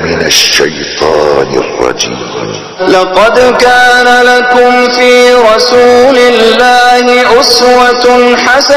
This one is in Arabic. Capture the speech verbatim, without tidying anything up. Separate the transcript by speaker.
Speaker 1: من الشيطان الرجيم.
Speaker 2: لقد كان لكم في رسول الله أسوة حسنة